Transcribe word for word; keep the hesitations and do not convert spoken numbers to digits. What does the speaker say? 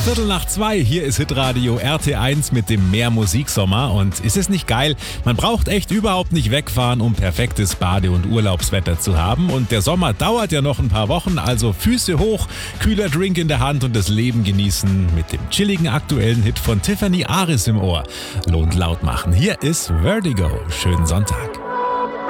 Viertel nach zwei, hier ist Hitradio R T eins mit dem Mehr Musiksommer. Und ist es nicht geil? Man braucht echt überhaupt nicht wegfahren, um perfektes Bade- und Urlaubswetter zu haben. Und der Sommer dauert ja noch ein paar Wochen, also Füße hoch, kühler Drink in der Hand und das Leben genießen mit dem chilligen aktuellen Hit von Tiffany Aris im Ohr. Lohnt laut machen. Hier ist Vertigo. Schönen Sonntag.